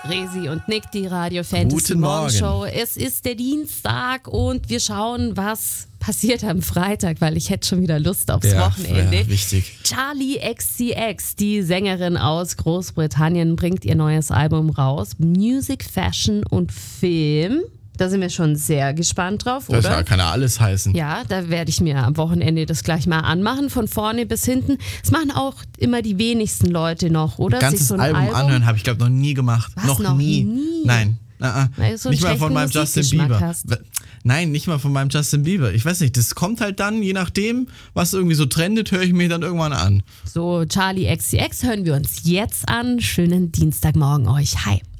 Resi und Nick, die Radio Fantasy Guten Morgen. Morgenshow. Es ist der Dienstag und wir schauen, was passiert am Freitag, weil ich hätte schon wieder Lust aufs Wochenende. Ja, wichtig. Charli XCX, die Sängerin aus Großbritannien, bringt ihr neues Album raus. Music, Fashion und Film. Da sind wir schon sehr gespannt drauf, oder? Das kann ja alles heißen. Ja, da werde ich mir am Wochenende das gleich mal anmachen, von vorne bis hinten. Das machen auch immer die wenigsten Leute noch, oder? Ein ganzes Album anhören habe ich, glaube noch nie gemacht. Was, noch nie? Nein. Weil du so nicht einen mal von meinem schlechten Justin Musikgeschmack Bieber. hast. Nein, nicht mal von meinem Justin Bieber. Ich weiß nicht, das kommt halt dann, je nachdem, was irgendwie so trendet, höre ich mir dann irgendwann an. So, Charli XCX hören wir uns jetzt an. Schönen Dienstagmorgen euch. Hi.